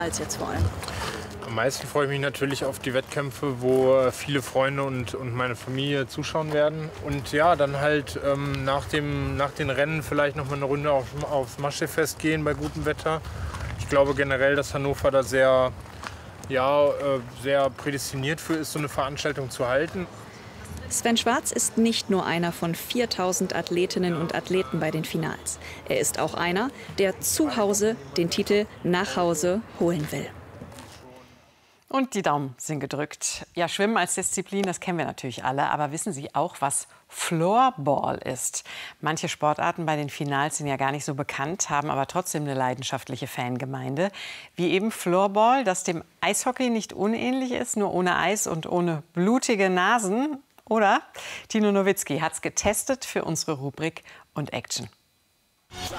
als jetzt vor allem? Am meisten freue ich mich natürlich auf die Wettkämpfe, wo viele Freunde und meine Familie zuschauen werden. Und ja, dann halt nach den Rennen vielleicht noch mal eine Runde aufs Maschsee-Fest gehen bei gutem Wetter. Ich glaube generell, dass Hannover da sehr prädestiniert für ist, so eine Veranstaltung zu halten. Sven Schwarz ist nicht nur einer von 4000 Athletinnen und Athleten bei den Finals. Er ist auch einer, der zu Hause den Titel nach Hause holen will. Und die Daumen sind gedrückt. Ja, Schwimmen als Disziplin, das kennen wir natürlich alle. Aber wissen Sie auch, was Floorball ist? Manche Sportarten bei den Finals sind ja gar nicht so bekannt, haben aber trotzdem eine leidenschaftliche Fangemeinde. Wie eben Floorball, das dem Eishockey nicht unähnlich ist, nur ohne Eis und ohne blutige Nasen. Oder? Tino Nowitzki hat es getestet für unsere Rubrik und Action.